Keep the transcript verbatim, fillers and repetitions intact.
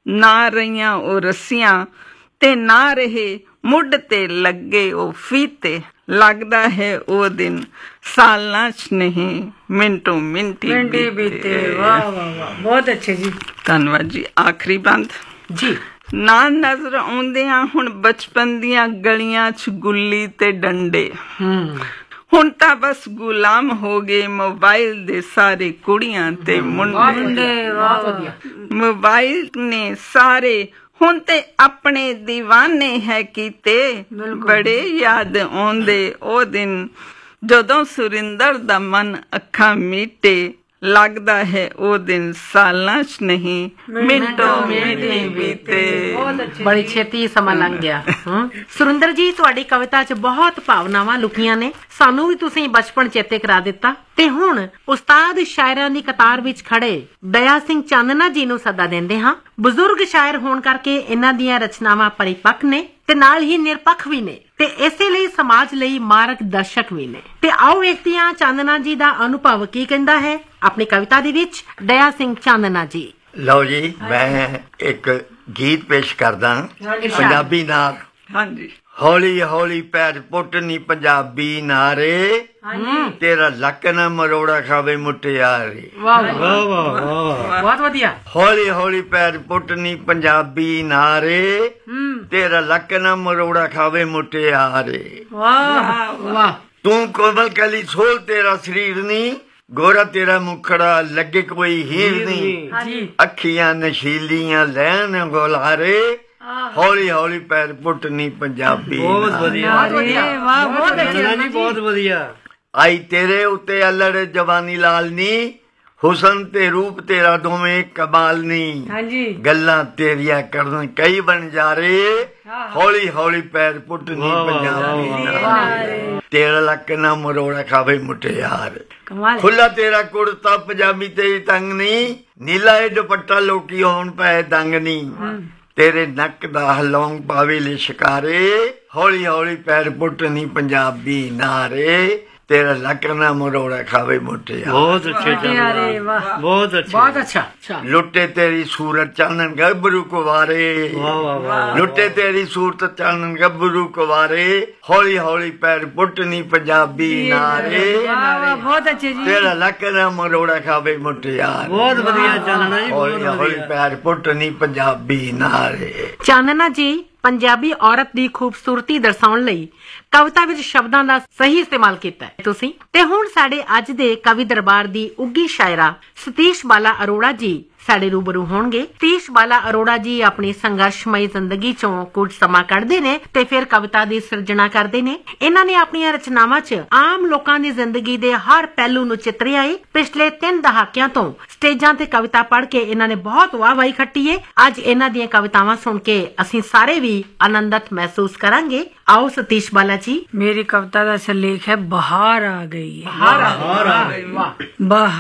ना रहियां ओ रस्सियां ते ना रहे मुड ते लगे ओ फीते। लगदा है ओ दिन सालां च नहीं मिंटों मिंटी बीते। वाह वाह वाह, बहुत अच्छे जी, धन्नवाद जी। आखिरी बंद जी। ना नजर आउंदियां हुण बचपन दियां गलियां च गुल्ली ते डंडे। हुण तां बस गुलाम हो गए मोबाइल दे सारे कुड़ियां ते मुंडे। मोबाइल ने सारे हुण ते अपने दीवाने है कीते। बड़े याद आउंदे ओ दिन जदों सुरिंदर दा मन अखां मीटे। लगदा है ओ दिन सालां च नहीं मिंटों मिंटी बीते। बड़ी छेती समा लंघ गया। सुरिंदर जी, तुहाडी कविता च बहुत भावनावां लुकियां ने। सानू भी तुसीं बचपन चेते करा दिता ते हुण उस्ताद शायरां दी कतार विच खड़े दया सिंह चानना जी नू सदा देंदे हां। बुजुर्ग शायर होण करके इन्हां दियां रचनावां परिपक्व ने ते नाल ही निरपक्ष भी ने ते इसे ਲਈ समाज ਲਈ मार्ग दर्शक भी ने। ते आओ ਵੇਖਦੇ ਹਾਂ ਚਾਨਣਾ जी ਦਾ ਅਨੁਭਵ ਕੀ ਕਹਿੰਦਾ ਹੈ ਆਪਣੀ ਕਵਿਤਾ ਦੇ ਵਿੱਚ। ਦਇਆ ਸਿੰਘ ਚਾਨਣਾ जी। ਲਓ ਜੀ, ਮੈਂ ਇੱਕ ਗੀਤ ਪੇਸ਼ ਕਰਦਾ ਪੰਜਾਬੀ ਨਾਲ। ਹਾਂਜੀ। ਹੌਲੀ ਹੌਲੀ ਪੈਰ ਪੁੱਟ ਨੀ ਪੰਜਾਬੀ ਨਾਰੇ, ਤੇਰਾ ਲੱਕ ਨਾ ਮਰੋੜਾ ਖਾਵੇ ਮੁਟਿਆਰੇ। ਵਾਹ ਵਾਹ ਵਾਹ, ਬਹੁਤ ਵਧੀਆ। ਹੌਲੀ ਹੌਲੀ ਪੈਰ ਪੁੱਟ ਨੀ ਪੰਜਾਬੀ ਨਾਰੇ, ਤੇਰਾ ਲੱਕ ਨਾ ਮਰੋੜਾ ਖਾਵੇ ਮੁਟਿਆਰੇ। ਵਾਹ ਵਾਹ। ਤੂੰ ਕੋਮਲ ਕਲੀ ਸੋਲ ਤੇਰਾ ਸਰੀਰ ਨੀ, ਗੋਰਾ ਤੇਰਾ ਮੁਖੜਾ ਲੱਗੇ ਕੋਈ ਹੀਰ ਨੀ। ਅੱਖੀਆਂ ਨਸ਼ੀਲੀਆਂ ਲੈਣ ਗੋਲਾਰੇ, ਹੌਲੀ ਹੌਲੀ ਪੈਰ ਪੁੱਟ ਨੀ ਪੰਜਾਬੀ। ਬਹੁਤ ਵਧੀਆ, ਬਹੁਤ ਵਧੀਆ। ਆਈ ਤੇਰੇ ਉੱਤੇ ਅਲੜ ਜਵਾਨੀ ਲਾਲ ਨੀ, ਹੁਸਨ ਤੇ ਰੂਪ ਤੇਰਾ ਦੋਵੇਂ ਕਮਾਲ ਨੀ। ਗੱਲਾਂ ਤੇਰੀਆਂ ਕਰਨ ਕਈ ਬਣ ਜਾ ਰੇ, ਹੌਲੀ ਹੌਲੀ ਪੈਰ ਪੁੱਟ ਨੀ ਪੰਜਾਬੀ। ਤੇਰਾ ਲੱਕ ਨਾ ਮਰੋੜਾ ਖਾਵੇ ਮੁਟਿਆਰ। ਖੁੱਲਾ ਤੇਰਾ ਕੁੜਤਾ ਪਜਾਮੀ ਤੇ ਤੰਗ ਨੀ, ਨੀਲਾ ਇਹ ਦੁਪੱਟਾ ਲੋਕੀ ਹੋਣ ਪਏ ਦੰਗ ਨੀ। ਤੇਰੇ ਨੱਕ ਦਾ ਹਲੌਂਗ ਪਾਵੇ ਲਿਸ਼ਕਾਰੇ, ਹੌਲੀ ਹੌਲੀ ਪੈਰ ਪੁੱਟ ਨੀ ਪੰਜਾਬੀ ਨਾਰੇ। तेरा लक ना मरोड़ा खावे मुटिया। बहुत अच्छे, बहुत अच्छे, बहुत अच्छा। लुटे तेरी सूरत चानन गबरू कुवारे, लुटे तेरी सूरत चानन गबरू कुवारे, हौली हौली पैर पुटनी पंजाबी नारे। बहुत अच्छे जी। तेरा लक ना मरोड़ा खावे मुटिया। बहुत बढ़िया चानना जी, हौली हौली पैर पुटनी पंजाबी नारे। ਚਾਨਣਾ जी, पंजाबी औरत दी खूबसूरती दर्शाउण लई कविता विच शब्दां दा सही इस्तेमाल कीता है तुसीं। ते हुण साडे अज दे कवि दरबार दी उग्गी शायरा सतीश बाला अरोड़ा जी साडे रूबरू होणगे। सतीश बाला अरोड़ा जी अपनी संघर्षमई जिंदगी चों कुछ समा कढदे ने ते फिर कविता दी सिरजना करदे ने। इन्हां ने अपणीआं रचनावां च आम लोकां दी जिंदगी दे हर पहलू नूं चितरिया है। पिछले तीन दहाकियां तों स्टेजां ते कविता पढ़ के इन्हां ने बहुत वाहवाही खट्टी है। अज इन्हां दीयां कवितावां सुण के असीं सारे भी आनंदित महसूस करांगे। आओ सतीश बाला जी। मेरी कविता का सिरलेख है बहार आ गई। बहार आ गई, वाह।